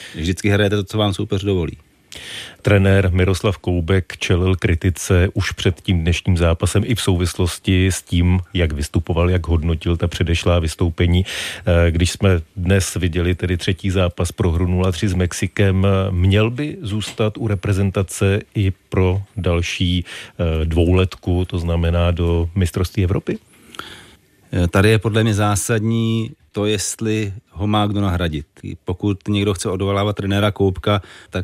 Vždycky hrajete to, co vám soupeř dovolí. Trenér Miroslav Koubek čelil kritice už před tím dnešním zápasem i v souvislosti s tím, jak vystupoval, jak hodnotil ta předešlá vystoupení. Když jsme dnes viděli tedy třetí zápas prohru 0-3 s Mexikem, měl by zůstat u reprezentace i pro další dvouletku, to znamená do mistrovství Evropy? Tady je podle mě zásadní to, jestli ho má kdo nahradit. Pokud někdo chce odvolávat trenéra Koubka, tak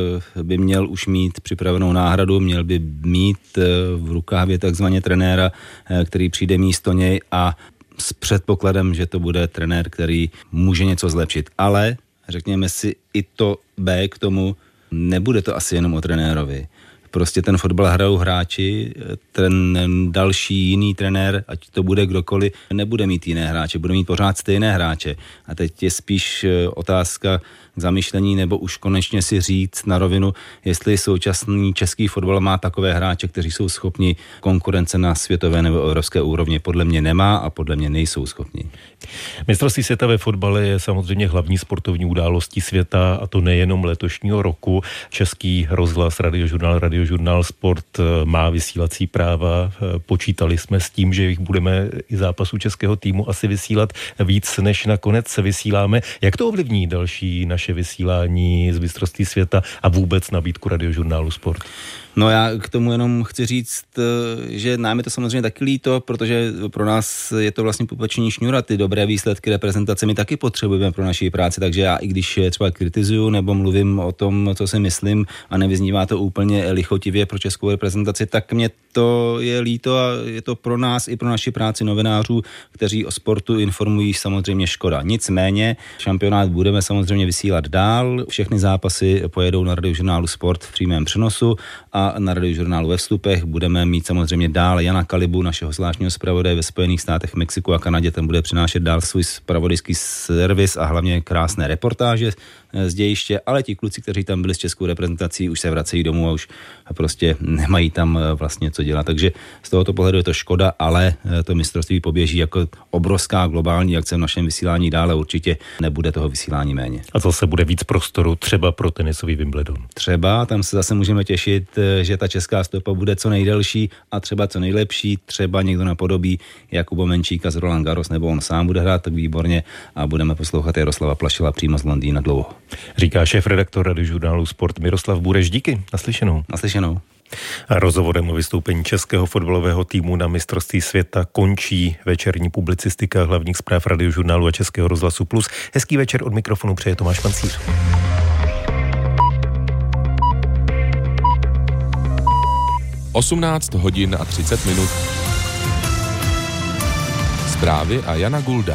by měl už mít připravenou náhradu, měl by mít v rukávě takzvaně trenéra, který přijde místo něj a s předpokladem, že to bude trenér, který může něco zlepšit. Ale řekněme si i to B k tomu, nebude to asi jenom o trenérovi. Prostě ten fotbal hrajou hráči, ten další jiný trenér, ať to bude kdokoliv, nebude mít jiné hráče, bude mít pořád stejné hráče. A teď je spíš otázka k zamyšlení, nebo už konečně si říct na rovinu, jestli současný český fotbal má takové hráče, kteří jsou schopni konkurence na světové nebo evropské úrovni. Podle mě nemá a podle mě nejsou schopni. Mistrovství světa ve fotbale je samozřejmě hlavní sportovní událostí světa, a to nejenom letošního roku. Český rozhlas, Radiožurnál Sport má vysílací práva. Počítali jsme s tím, že jich budeme i zápasů českého týmu asi vysílat víc, než nakonec vysíláme. Jak to ovlivní další naše vysílání z mistrovství světa a vůbec nabídku Radiožurnálu Sport? No já k tomu jenom chci říct, že nám je to samozřejmě taky líto, protože pro nás je to vlastně pupeční šňůra, ty dobré výsledky reprezentace my taky potřebujeme pro naši práci, takže já i když třeba kritizuju nebo mluvím o tom, co si myslím a nevyznívá to úplně lichotivě pro českou reprezentaci, tak mě to je líto a je to pro nás i pro naši práci novinářů, kteří o sportu informují, samozřejmě škoda. Nicméně šampionát budeme samozřejmě vysílat dál, všechny zápasy pojedou na Radiožurnálu Sport v přímém přenosu a na Radiožurnálu ve vstupech budeme mít samozřejmě dál Jana Kalibu, našeho zvláštního zpravodaje ve Spojených státech, Mexiku a Kanadě, ten bude přinášet dál svůj zpravodajský servis a hlavně krásné reportáže z dějiště, ale ti kluci, kteří tam byli s českou reprezentací, už se vracejí domů a už prostě nemají tam vlastně co dělat. Takže z tohoto pohledu je to škoda, ale to mistrovství poběží jako obrovská globální akce v našem vysílání dále, určitě nebude toho vysílání méně. A zase bude víc prostoru třeba pro tenisový Wimbledon. Třeba, tam se zase můžeme těšit, že ta česká stopa bude co nejdelší a třeba co nejlepší, třeba někdo napodobí Jakuba Menčíka z Roland Garros, nebo on sám bude hrát tak výborně a budeme poslouchat Jaroslava Plašila přímo z Londýna dlouho. Říká šéfredaktor Radiožurnálu Sport Miroslav Bureš. Díky, naslyšenou. Naslyšenou. A rozhovorem o vystoupení českého fotbalového týmu na mistrovství světa končí večerní publicistika hlavních zpráv Radiožurnálu a Českého rozhlasu Plus. Hezký večer, od mikrofonu přeje Tomáš Pancíř. 18:30. Zprávy a Jana Gulda.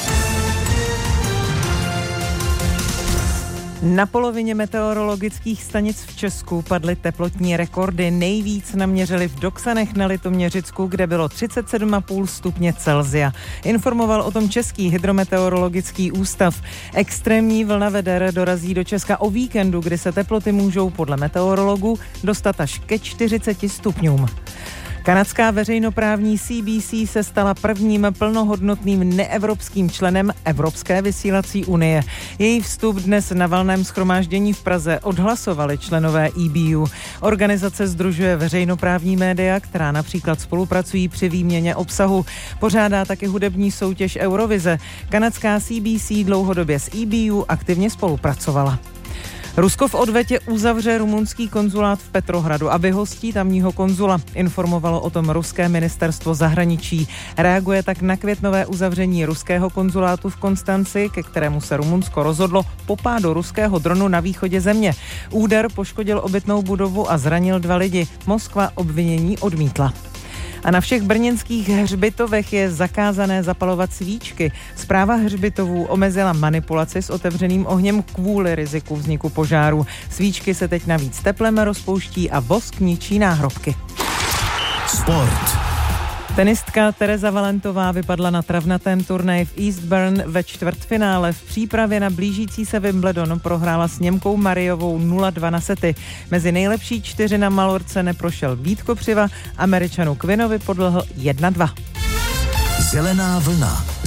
Na polovině meteorologických stanic v Česku padly teplotní rekordy. Nejvíc naměřili v Doksanech na Litoměřicku, kde bylo 37,5 stupně Celsia. Informoval o tom Český hydrometeorologický ústav. Extrémní vlna veder dorazí do Česka o víkendu, kdy se teploty můžou podle meteorologů dostat až ke 40 stupňům. Kanadská veřejnoprávní CBC se stala prvním plnohodnotným neevropským členem Evropské vysílací unie. Její vstup dnes na valném shromáždění v Praze odhlasovali členové EBU. Organizace sdružuje veřejnoprávní média, která například spolupracují při výměně obsahu. Pořádá taky hudební soutěž Eurovize. Kanadská CBC dlouhodobě s EBU aktivně spolupracovala. Rusko v odvetě uzavře rumunský konzulát v Petrohradu a vyhostí tamního konzula. Informovalo o tom ruské ministerstvo zahraničí. Reaguje tak na květnové uzavření ruského konzulátu v Konstanci, ke kterému se Rumunsko rozhodlo po pádu ruského dronu na východě země. Úder poškodil obytnou budovu a zranil 2 lidi. Moskva obvinění odmítla. A na všech brněnských hřbitovech je zakázané zapalovat svíčky. Správa hřbitovů omezila manipulaci s otevřeným ohněm kvůli riziku vzniku požáru. Svíčky se teď navíc teplem rozpouští a vosk ničí náhrobky. Sport. Tenistka Tereza Valentová vypadla na travnatém turnaji v Eastbourne ve čtvrtfinále. V přípravě na blížící se Wimbledon prohrála s Němkou Mariovou 0-2 na sety. Mezi nejlepší 4 na Malorce neprošel Vít Kopřiva, Američanu Quinovi podlehl 1-2. Zelená vlna.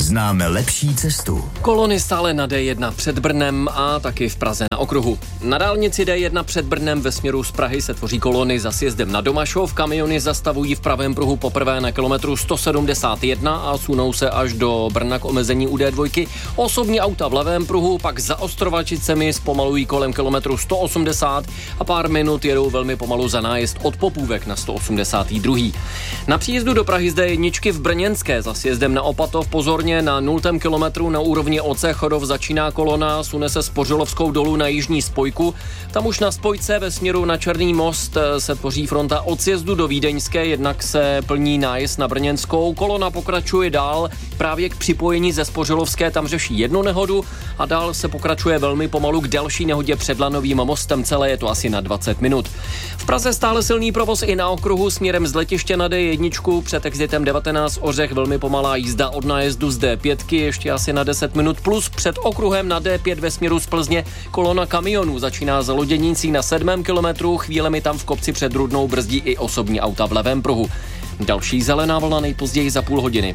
Známe lepší cestu. Kolony stále na D1 před Brnem a taky v Praze na okruhu. Na dálnici D1 před Brnem ve směru z Prahy se tvoří kolony za sjezdem na Domašov. Kamiony zastavují v pravém pruhu poprvé na kilometru 171 a sunou se až do Brna k omezení u D2. Osobní auta v levém pruhu pak za Ostrovačicemi zpomalují kolem kilometru 180 a pár minut jedou velmi pomalu za nájezd od Popůvek na 182. Na příjezdu do Prahy z D1 v Brněnské za sjezdem na Opatov pozorně na 0. kilometru na úrovni Oce Chodov začíná kolona, sune se Spořilovskou dolů na jižní spojku. Tam už na spojce ve směru na Černý most se tvoří fronta od sjezdu do Vídeňské, jednak se plní nájezd na Brněnskou. Kolona pokračuje dál právě k připojení ze Spořilovské, tam řeší jednu nehodu a dál se pokračuje velmi pomalu k další nehodě před Lanovým mostem, celé je to asi na 20 minut. V Praze stále silný provoz i na okruhu směrem z letiště na D1 před exitem 19 Ořech, velmi pomalá jízda od nájezdu z D5 ještě asi na 10 minut, plus před okruhem na D5 ve směru z Plzně kolona kamionů začíná za Loděnicí na 7. kilometru, chvílemi tam v kopci před Rudnou brzdí i osobní auta v levém pruhu. Další zelená vlna nejpozději za půl hodiny.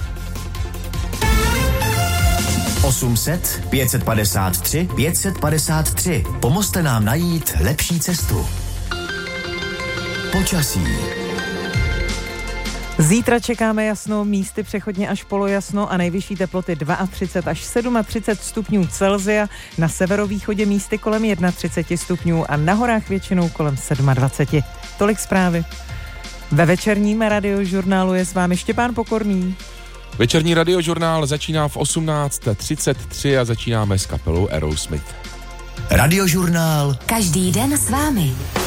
800 553 553. Pomozte nám najít lepší cestu. Počasí. Zítra čekáme jasno, místy přechodně až polojasno a nejvyšší teploty 32 až 37 stupňů Celsia, na severovýchodě místy kolem 31 stupňů a na horách většinou kolem 27. Tolik zprávy. Ve večerním radiožurnálu je s vámi Štěpán Pokorný. Večerní radiožurnál začíná v 18:33 a začínáme s kapelou Aerosmith. Radiožurnál. Každý den s vámi.